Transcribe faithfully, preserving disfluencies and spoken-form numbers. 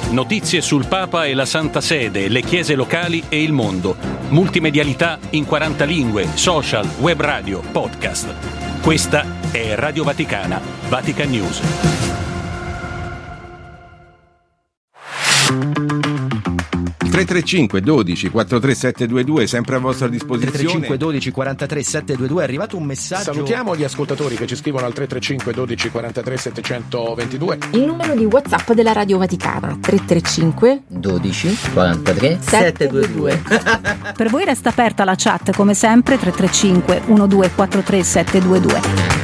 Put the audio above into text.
Notizie sul Papa e la Santa Sede, le chiese locali e il mondo. Multimedialità in quaranta lingue, social, web radio, podcast. Questa è Radio Vaticana, Vatican News. tre tre cinque dodici quarantatré settecentoventidue sempre a vostra disposizione. tre tre cinque dodici quarantatré settecentoventidue. È arrivato un messaggio. Salutiamo gli ascoltatori che ci scrivono al tre tre cinque dodici quarantatré settecentoventidue. Il numero di WhatsApp della Radio Vaticana tre tre cinque dodici quarantatré settecentoventidue. Per voi resta aperta la chat come sempre tre tre cinque uno due quattro tre settecentoventidue.